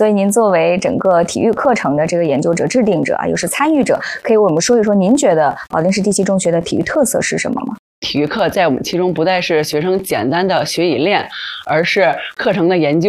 所以您作为整个体育课程的这个研究者、制定者啊，又是参与者，可以为我们说一说您觉得保定市第7中学的体育特色是什么吗？ 体育课在我们其中不再是学生简单的学以练，而是课程的研究。